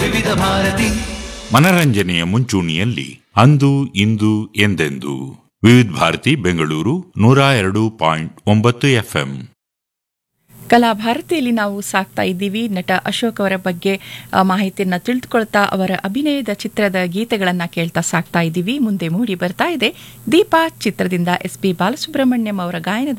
ವಿವಿಧ ಭಾರತಿ. ಮನರಂಜನೆಯ ಮುಂಚೂಣಿಯಲ್ಲಿ ಅಂದು ಇಂದು ಎಂದೆಂದು ವಿವಿಧ ಭಾರತಿ ಬೆಂಗಳೂರು 102.9 FM. ಕಲಾಭಾರತಿಯಲ್ಲಿ ನಾವು ಸಾಕ್ತಾ ಇದ್ದೀವಿ. ನಟ ಅಶೋಕ್ ಅವರ ಬಗ್ಗೆ ಮಾಹಿತಿಯನ್ನು ತಿಳಿದುಕೊಳ್ತಾ ಅವರ ಅಭಿನಯದ ಚಿತ್ರದ ಗೀತೆಗಳನ್ನು ಕೇಳ್ತಾ ಸಾಕ್ತಾ ಇದ್ದೀವಿ. ಮುಂದೆ ಮೂಡಿ ಬರ್ತಾ ಇದೆ ದೀಪಾ ಚಿತ್ರದಿಂದ SP ಬಾಲಸುಬ್ರಹ್ಮಣ್ಯಂ ಅವರ ಗಾಯನದ